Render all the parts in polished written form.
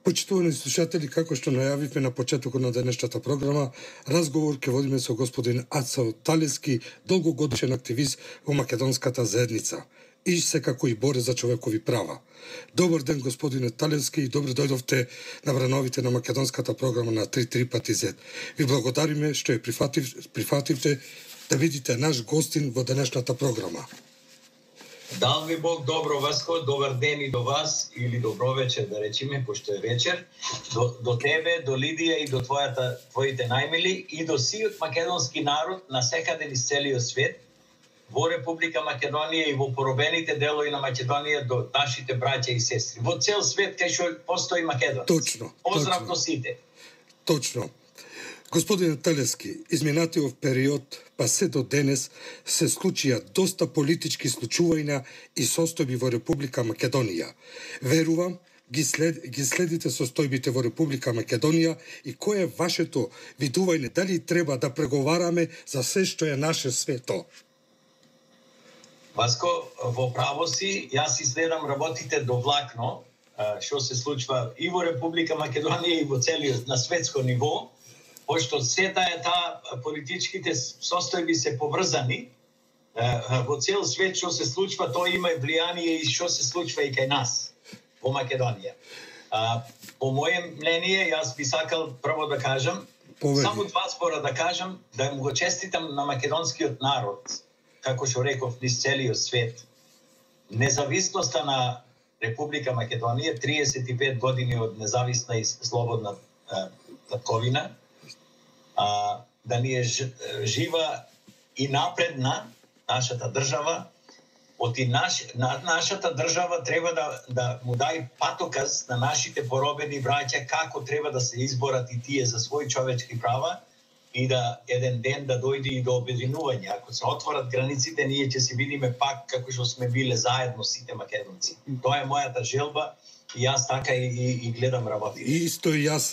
Почитувани слушатели, како што најавивме на почетокот на денешната програма, разговор ќе водиме со господин Ацо Талевски, долгогодишен активист во македонската заедница и секако и борец за човекови права. Добар ден, господине Талевски, и добро дојдовте на брановите на македонската програма на 3 пати Z. Ви благодариме што ја прифативте да видите наш гостин во денешната програма. Дал ви Бог добро, Васко, добар ден и до вас, или добро вечер, да речеме, пошто е вечер, до тебе, до Лидија и до твоите најмили и до сиот македонски народ на секаде низ целиот свет, во Република Македонија и во поробените делови на Македонија, до нашите браќа и сестри. Во цел свет кај што постои македонец. Точно. Поздрав до сите. Точно. Господине Талевски, изминатиот период, па се до денес, се случија доста политички случувања и состојби во Република Македонија. Верувам, ги следите состојбите во Република Македонија и кој е вашето видување, дали треба да преговараме за се што е наше свето? Васко, во право си, јас следам работите довлакно, што се случва и во Република Македонија и во целиот на светско ниво, пошто сета е политичките состојби се поврзани, во цел свет што се случва, тоа има влијание и што се случва и кај нас, во Македонија. По моје мнение, јас би сакал прво да кажам, само два збора да кажам, да му го честитам на македонскиот народ, како што реков, низ целиот свет. Независноста на Република Македонија, 35 години од независна и слободна татковина, да ни е жива и напредна нашата држава, нашата држава треба да му дај патоказ на нашите поробени браќа како треба да се изборат и тие за своји човечки права и да еден ден да дојде и до обединување. Ако се отворат границите, ние ќе се видиме пак како што сме биле заедно сите македонци. Тоа е мојата желба и јас така и гледам работите. И исто и јас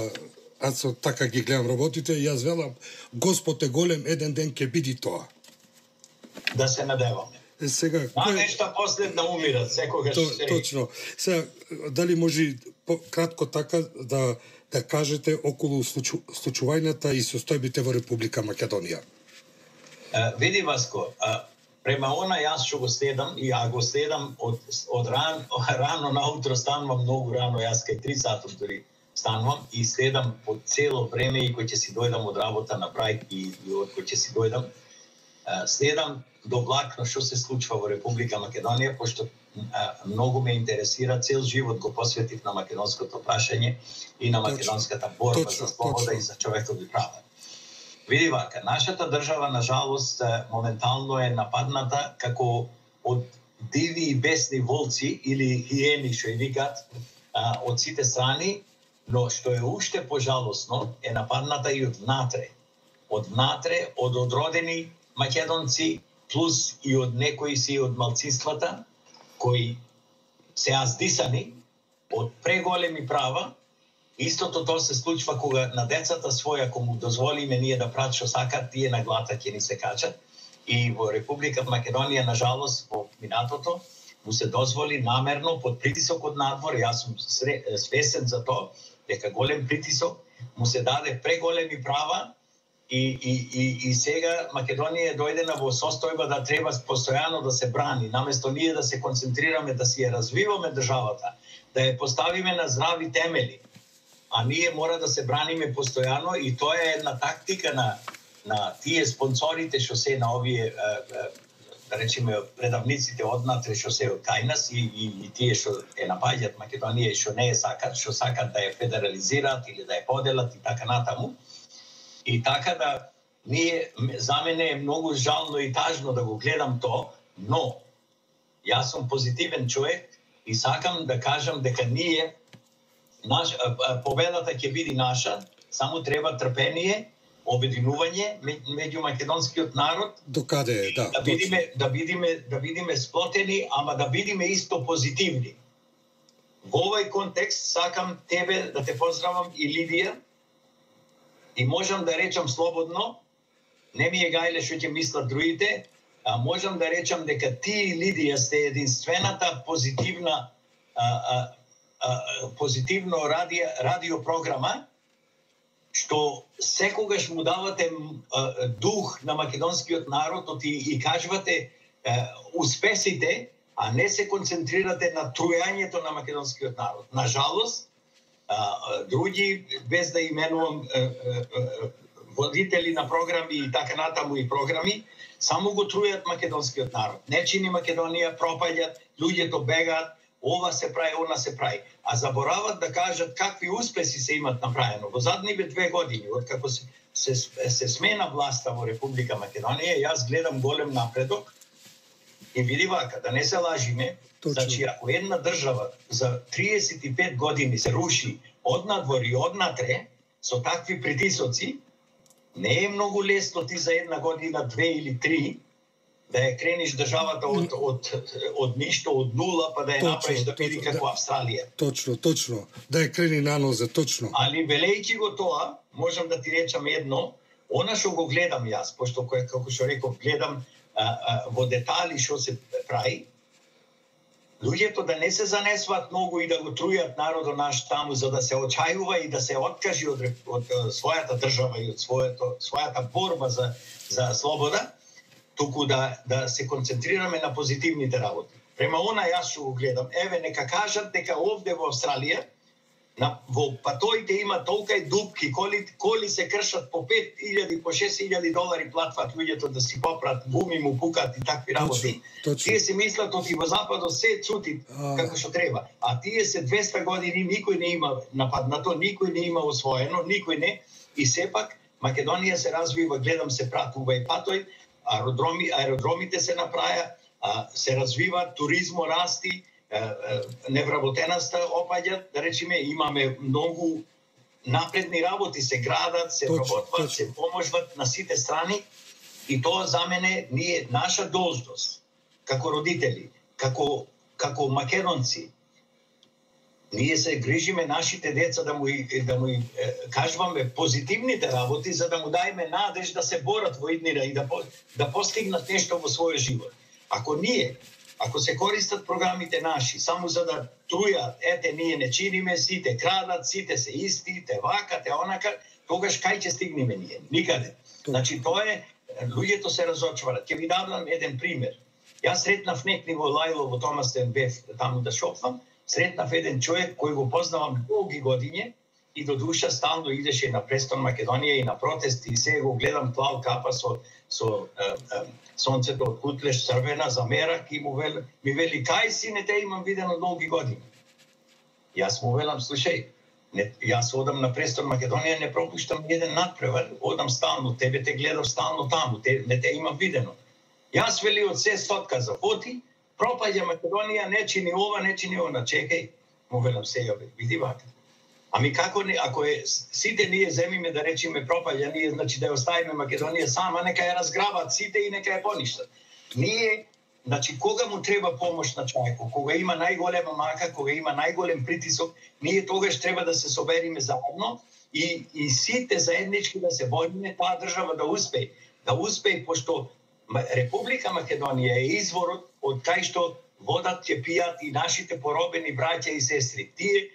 така ги гледам работите, јас велам, Господ е голем, еден ден ќе биде тоа. Да се надеваме. Сега, нешта последна умират, секогаш се. Точно. Сега, дали може кратко така да кажете околу случувањата и состојбите во Република Македонија? Види, Васко, према она јас што го следам, и ја го следам од рано наутро, станувам многу рано, јас кај 3 сата дори станувам и следам по цело време и кој ќе си дојдам од работа на прајк и од кој ќе си дојдам. Следам довлакно што се случва во Република Македонија, пошто многу ме интересира, цел живот го посветив на македонското прашање и на македонската борба за слобода и за човекови права. Види вака, нашата држава, на жалост, моментално е нападната како од диви и бесни волци или хиени, што и викат, од сите страни, но што е уште пожалосно, е нападната и од внатре. Од внатре, од одродени македонци, плюс и од некои си од малцинствата, кои се аздисани од преголеми права. Истото тоа се случва кога на децата своја, кога му дозволиме ние да прават што сакат, тие на глата ќе ни се качат. И во Република Македонија, на жалост, во минатото, му се дозволи намерно под притисок од надвор, јас сум свесен за тоа, дека голем притисок, му се даде преголеми права и сега Македонија е дојдена во состојба да треба постојано да се брани, наместо ние да се концентрираме, да си ја развиваме државата, да ја поставиме на здрави темели, а ние мора да се браниме постојано и тоа е една тактика на тие спонсорите што се на овие да речеме предавниците однатре што се од кај нас и тие што е напаѓаат Македонија и што не е сакат, што сакат да ја федерализираат или да ја поделат и така натаму. И така да ние, за мене е многу жално и тажно да го гледам тоа, но јас сум позитивен човек и сакам да кажам дека ние победата ќе биде наша, само треба трпение, обединување меѓу македонскиот народ. Докаде е, да. Да бидиме сплотени, ама да бидиме исто позитивни. Во овој контекст сакам тебе да те поздравам и Лидија и можам да речам слободно, не ми е гајле што ќе мислат другите, а можам да речам дека ти и Лидија сте единствената позитивна позитивно радио програма, што секогаш му давате дух на македонскиот народ и кажувате успесите, а не се концентрирате на трујањето на македонскиот народ. На жалост, други, без да именувам водители на програми и така натаму и програми, само го трујат македонскиот народ. Не чини Македонија, пропаѓат, луѓето бегаат, ова се прави, она се прави. А заборават да кажат какви успеси се имат направено. Во задниве 2 години, откако се смена власта во Република Македонија, јас гледам голем напредок и види вака, да не се лажиме, значи ако една држава за 35 години се руши однадвор и однатре, со такви притисоци, не е многу лесно ти за една година, 2 или 3, да ја крениш државата од ништо, од нула, па да ја направиш да биде како Австралија. Точно. Да ја крени нанозе, точно. Али велејќи го тоа, можам да ти речам едно, она што го гледам јас, пошто како што реков, гледам во детали што се прави, луѓето да не се занесват многу и да го трујат народот наш таму за да се очајува и да се откажи од својата држава и од својата борба за слобода, туку да се концентрираме на позитивните работи. Према она јас што го гледам, еве нека кажат дека овде во Австралија во патоите има толка и дупки, коли се кршат по 5.000, по 6.000 долари платват луѓето да си попрат, гуми му пукат и такви работи. Тие си мислат оти во Западот се цути како што треба. А тие се 200 години, никој не има нападнато, никој не има освоено, никој не. И сепак Македонија се развива, гледам се пратува и патој, аеродромите се направија, се развива, туризмо расти, невработеноста опаѓа, да речеме, имаме многу напредни работи, се градат, се работват, се поможват на сите страни и тоа за мене ние наша должност како родители, како македонци. Ние се грижиме нашите деца да му кажуваме позитивните работи за да му дајме надеж да се борат во иднина и да постигнат нешто во својот живот. Ако се користат програмите наши само за да трујат, ете ние не чиниме, сите крадат, сите се исти, те вака, те онака, тогаш кај ќе стигнеме ние? Никаде. Значи тоа е, луѓето се разочварат. Ќе ви дадам еден пример. Јас сретнав некни во Лајло, во Томасен бев таму да шопвам, сретнав еден човек кој го познавам долги годиња и до душа стално идеше на престон Македонија и на протести и сега го гледам плав капа со сонцето од кутлеш црвена за мерак и ми вели кај си не те имам видено долги години. Јас му велам слушај, јас одам на престон Македонија, не пропуштам еден надпревар, одам стално, тебе те гледам стално таму, не те имам видено. Јас вели од се отказа, оти, пропаѓа Македонија, не чини ова, не чини она, чекај, му велам сега, види вака. Ами како не, ако сите ние земиме да речеме пропаѓа, ние значи да ја оставиме Македонија сама, нека ја разграбат сите и нека ја поништат. Ние, значи кога му треба помош на човекот, кога има најголема мака, кога има најголем притисок, ние тогаш треба да се собериме заедно и сите заеднички да се бориме таа држава да успее. Да успее, пошто Република Македонија е изворот од кај што водат ќе пијат и нашите поробени браќа и сестри. Тие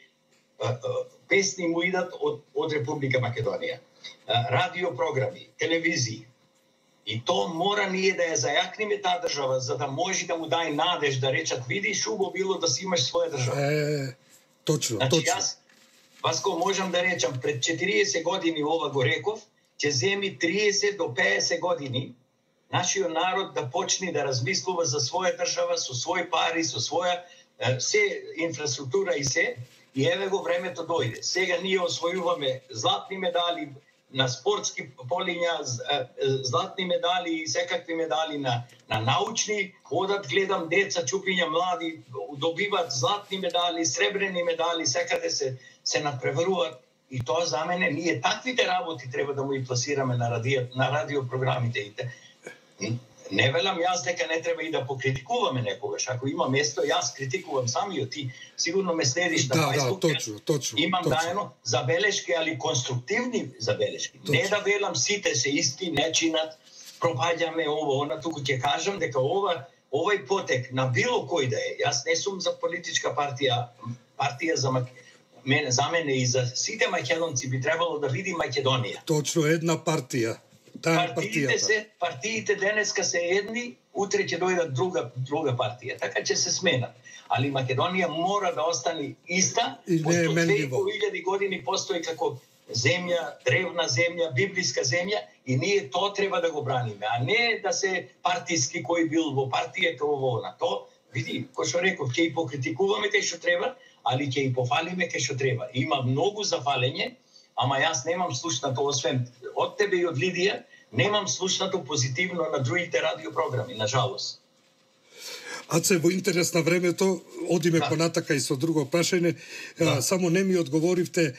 песни му идат од Република Македонија. Радиопрограми, телевизии. И то мора ние да ја зајакниме таа држава, за да може да му дај надеж да речат, види шубо било да си имаш своја држава. Точно, значи, точно. Јас, Васко, можам да речам, пред 40 години ова го реков, ќе земи 30 до 50 години нашиот народ да почне да размислува за своја држава, со своји пари, со своја се инфраструктура и се. И еве го времето дојде. Сега ние освојуваме златни медали на спортски полиња, златни медали и секакви медали на научни. Одат, гледам деца, чупиња млади, добиват златни медали, сребрени медали, секаде се надпреваруваат. И тоа за мене, ние таквите работи треба да му и пласираме на радиопрограмите. Не велам јас дека не треба и да покритикуваме некогаш. Ако има место, јас критикувам самиот, ти сигурно ме следиш на Facebook. Точно. Имам дајано забелешки, али конструктивни забелешки. Точно. Не да велам сите се исти, не чинат, пропаѓаме ово, она, туку ќе кажам дека овој потек на било кој да е, јас не сум за политичка партија партија за мене и за сите македонци би требало да види Македонија. Точно една партија. Таа партијата. Партиите денеска се едни, утре ќе дојдат друга партија. Така ќе се сменат. Али Македонија мора да остане иста, пошто 2000 години постои како земја, древна земја, библиска земја и ние тоа треба да го браниме, а не да се партиски кој бил во партија како во она. То види, кој што реков, ќе и покритикуваме кај што треба, али ќе и пофалиме кај што треба. Има многу за фалење, ама јас немам слушнато, освен од тебе и од Лидија, немам слушнато позитивно на другите радиопрограми, на жалост. Аце, во интерес на времето, одиме понатака и со друго прашање. Само не ми одговоривте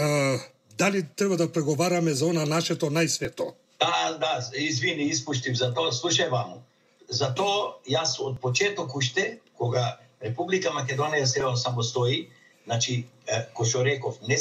дали треба да преговараме за она нашето најсвето. Да, извини, испуштив за тоа, слушај ваму. Затоа јас од почеток уште, кога Република Македонија се самостои, значи, кој што реков, не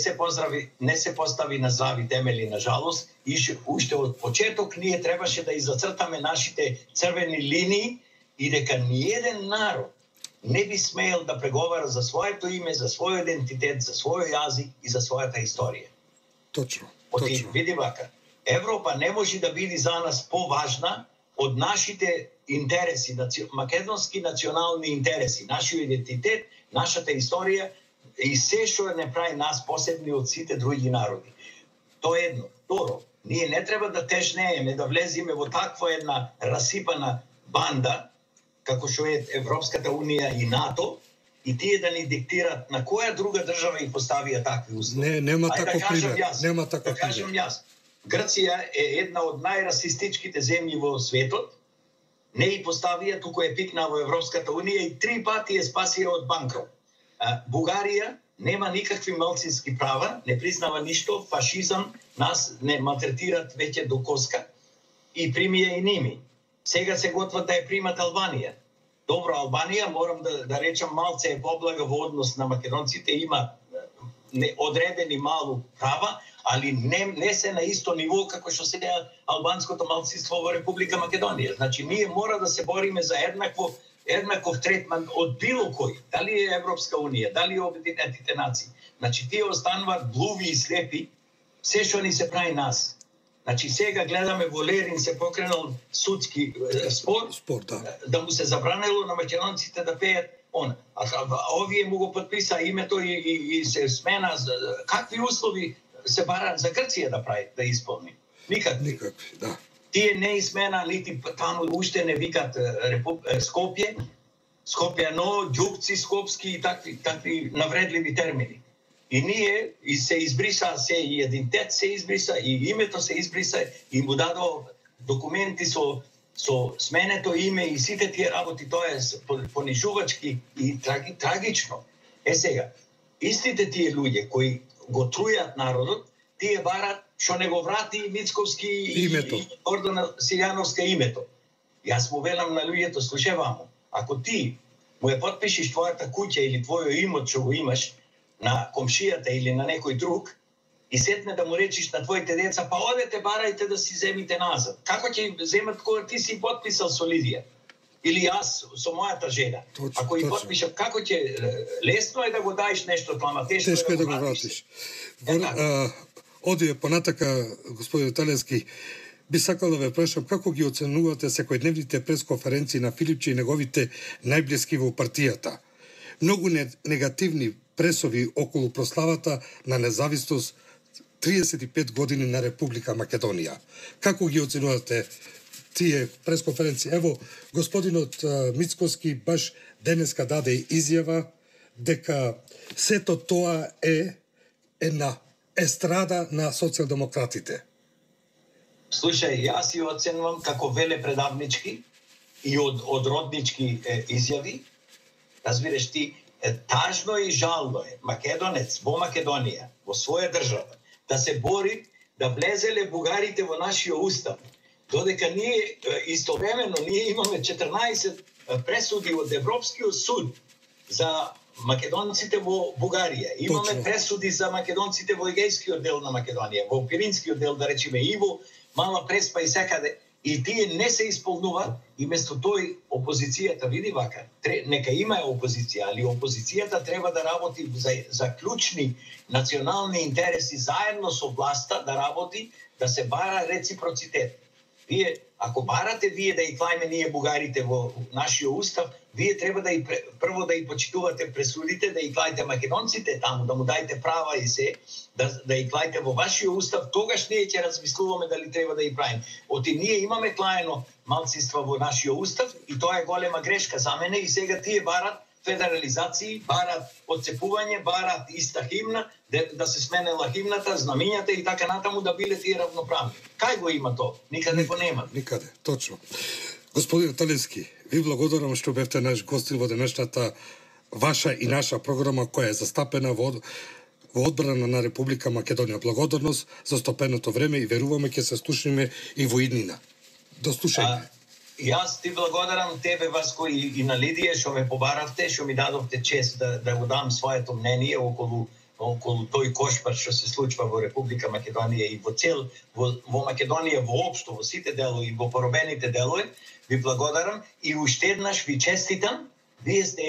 се постави на здрави темели, на жалост, и уште од почеток ние требаше да изацртаме нашите црвени линии и дека ниеден народ не би смеел да преговара за своето име, за својот идентитет, за својот јазик и за својата историја. Точно. Види вака, Европа не може да биде за нас поважна од нашите интереси, македонски национални интереси, нашиот идентитет, нашата историја и се што не прави нас посебни од сите други народи. Тоа е едно. Второ, ние не треба да тежнееме, да влеземе во таква една расипана банда, како што е Европската Унија и НАТО, и тие да ни диктират на која друга држава и поставија такви услови. Нема таков пример. Нема таков пример. Кажам јас. Грција е една од најрасистичките земји во светот. Не и поставија, туку е пикна во Европската Унија и 3 пати е спасија од банкрот. Бугарија нема никакви малцински права, не признава ништо, фашизам, нас не малтретират веќе до коска и примија и ними. Сега се готват да ја примат Албанија. Добро, Албанија, морам да речам, малце е поблага во однос на македонците, има одредени малу права, али не се на исто ниво како што се албанското малцинство во Република Македонија. Значи, ние мора да се бориме за еднаков третман од било кој, дали е Европска Унија, дали е Обединетите нации. Значи, тие остануваат глуви и слепи, се што ни се прави нас. Значи, сега гледаме во Лерин се покренал судски спор, да му се забранело на македонците да пеат он. А овие му го подписа името и се смена. Какви услови се бара за Грција да прави, да исполни? Никакви, да. Тие не измена, нити таму уште не викат Скопје, но ѓупци скопски и такви навредливи термини. И ние и се избриса, се и идентитет се избриса, и името се избриса, и му дадо документи со сменето име и сите тие работи, тоа е понижувачки и трагично. Сега, истите тие луѓе кои го трујат народот, тие барат што не го врати Мицковски и Гордона Силјановска името. Јас му велам на луѓето, слушај вамо, ако ти му ја потпишиш твојата куќа или твојот имот што го имаш на комшијата или на некој друг, и сетне да му речиш на твоите деца, па одете барајте да си земите назад. Како ќе земат кога ти си потписал со Лидија? Или јас со мојата жена? Ако и потпишам, како ќе... Лесно е да го даеш нешто, ама тешко е да го вратиш. Одиме понатака, господин Талески, би сакал да ве прашам како ги оценувате секојдневните пресконференции на Филипче и неговите најблиски во партијата. Многу негативни пресови околу прославата на независност 35 години на Република Македонија. Како ги оценувате тие пресконференции? Ево, господинот Мицковски баш денеска даде изјава дека сето тоа е една естрада на социјалдемократите. Слушај, јас ја оценувам како велепредавнички и одроднички изјави. Разбираш ти, тажно и жално е македонец во Македонија, во своја држава, да се бори да влезеле бугарите во нашиот устав. Додека ние истовремено имаме 14 пресуди од Европскиот суд за македонците во Бугарија. Имаме пресуди за македонците во Егејскиот дел на Македонија, во Пиринскиот дел, да речеме, и во Мала Преспа и секаде. и тие не се исполнуваат, и место тој опозицијата види вака, нека има опозиција, али опозицијата треба да работи за клучни национални интереси заедно со власта, да работи, да се бара реципроцитет. Вие, ако барате вие да и клајме ние бугарите во нашиот устав, вие треба да и прво да и почитувате пресудите, да и клајте македонците таму, да му дајте права и се, да и клајте во вашиот устав, тогаш ние ќе размислуваме дали треба да и правиме. Оти ние имаме клаено малцинство во нашиот устав и тоа е голема грешка за мене и сега тие барат федерализации, барат отцепување, барат иста химна, да се сменела химната, знамињата и така натаму да биле тие равноправни. Кај го има тоа? Никаде го нема. Никаде, точно. Господин Талевски, ви благодарам што бевте наш гостин во денешната ваша и наша програма која е застапена во одбрана на Република Македонија. Благодарност за стопеното време и веруваме ќе се слушнеме и во иднина. До слушање. Јас ти благодарам тебе, Васко, и на Лидија, што ме побаравте, што ми дадовте чест да го дам своето мнение околу тој кошмар што се случва во Република Македонија и во Македонија воопшто, во сите делови и во поробените делови. Ви благодарам и уште еднаш ви честитам. Вие сте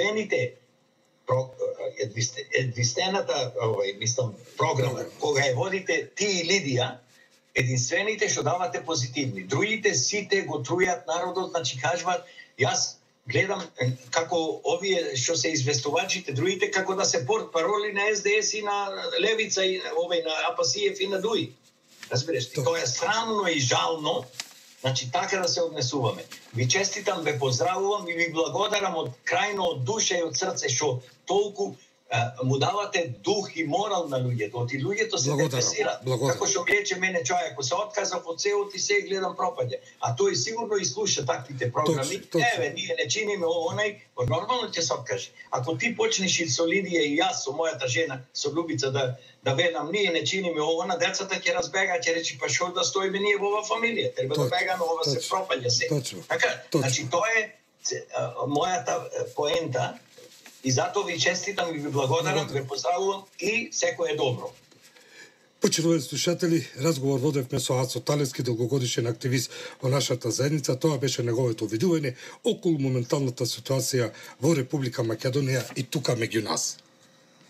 единствената програма кога ја водите ти и Лидија, единствените што давате позитивни. Другите сите го трујат народот, значи кажуваат, јас гледам како овие што се известувачите, другите како да се портпароли на СДС и на Левица и на Апасиев и на Дуи. Разбираш, тоа е срамно и жално. Значи така да се однесуваме. Ви честитам, ве поздравувам и ви благодарам од крајно од душа и од срце што толку му давате дух и морал на луѓето. Оти луѓето се депресираат. Како што рече мене човек, ако се отказав од селот и се гледам пропаѓа. А тој сигурно и слуша таквите програми. Еве, ние не чиниме оној, нормално ќе се откаже. Ако ти почнеш и со Лидија и јас со мојата жена, со Любица да велам, ние не чиниме ова, децата ќе разбегаат, ќе речи па што да стоиме ние во ова фамилија. Треба да бегаме, ова се пропаѓа се. Така, значи тоа е мојата поента. И затоа ви честитам и ви благодарам, ве поздравувам и секое добро. Почитувани слушатели, разговор водевме со Ацо Талевски, долгогодишен активист во нашата заедница. Тоа беше неговото видување околу моменталната ситуација во Република Македонија и тука меѓу нас.